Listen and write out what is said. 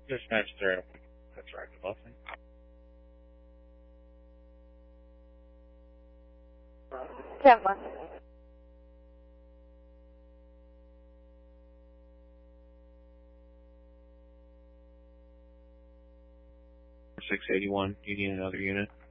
Dispatch 3. That's right, the busing. 10-1. 681. Do you need another unit?